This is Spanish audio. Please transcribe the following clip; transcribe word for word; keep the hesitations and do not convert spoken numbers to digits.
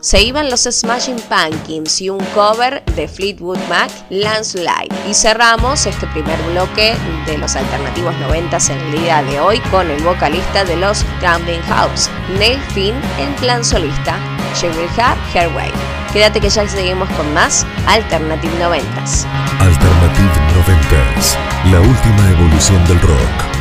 se iban los Smashing Pumpkins y un cover de Fleetwood Mac, Landslide. Y cerramos este primer bloque de los alternativos noventas en el día de hoy con el vocalista de los Gambling House, Neil Finn, en plan solista, She Will Have Her Way. Quédate que ya seguimos con más Alternative noventas. Alternative noventas, la última evolución del rock.